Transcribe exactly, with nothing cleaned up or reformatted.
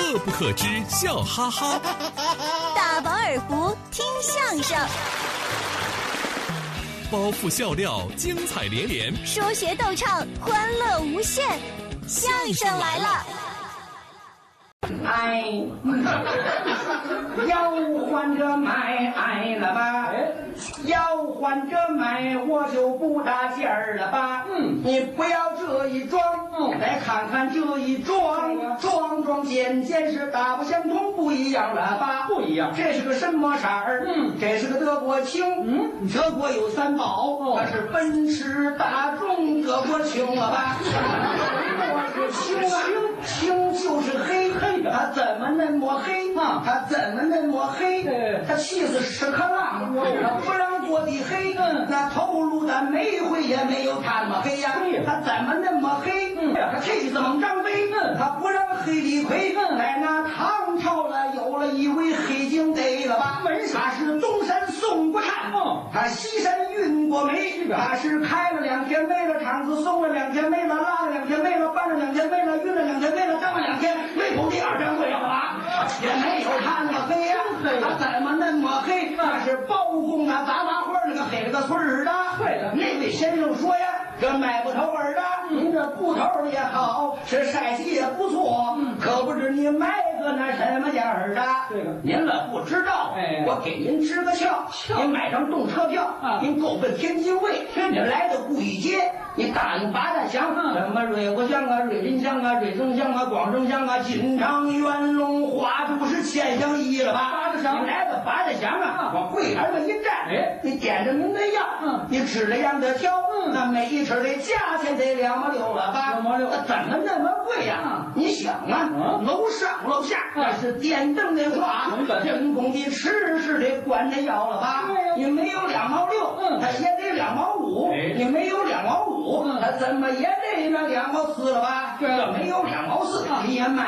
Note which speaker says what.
Speaker 1: 乐不可支，笑哈哈。
Speaker 2: 大饱耳福，听相声。
Speaker 1: 包袱笑料，精彩连连；
Speaker 2: 说学逗唱，欢乐无限。相声来了！
Speaker 3: 哎，要换着买爱了吧？要换着买，我就不搭劲儿了吧？嗯，你不要这一装，嗯，来看看这一装，装装件件是大不相同，不一样了吧？不一样。这是个什么色儿？嗯，这是个德国青。嗯，德国有三宝，它是奔驰、大众、德国青了吧？我是青啊，青就是黑黑的，它怎么那么黑啊？它怎么那么黑？它气死屎壳郎，它不让过的黑，那投入的每一回也没有它那么黑呀。它怎么那么黑？它气死猛张飞，它不让黑李逵。在那唐朝了，有了一位黑警贼了吧？他是东山宋国汉，他西山运过梅，他是开了两天没了场子，送了两天没了，拉了两天没了，搬了两天没了，运了两天没了，当了两天没头第二天会了吧？也没有他那么黑呀，他怎么那么黑？他是包公啊，杂麻花那个黑了个村儿的。对了，那位先生说呀，这买不头儿的，您这布头也好，是晒洗也不错，可不知你买个那什么价儿的？这个您了不知道，哎，我给您支个窍，您买张动车票，您够奔天津卫，你来到故意街，你打听八大乡，什么瑞国乡啊、瑞林乡啊、瑞增乡啊、广正乡啊、金昌、元龙、花都是千乡一了吧？八大乡，你来到八大乡啊，往柜台上一站，哎，你点着您的药，嗯，你指着样的挑，嗯，那每一尺的价钱得两毛六了吧？两毛六，那怎么那么贵呀？你想啊，楼上楼下那是电灯的话，人工的吃是得管着要了吧？你没有两毛六，嗯，它也得两毛五，你没有两毛五，它怎么也得那两毛四了吧？这没有两毛四，你也卖。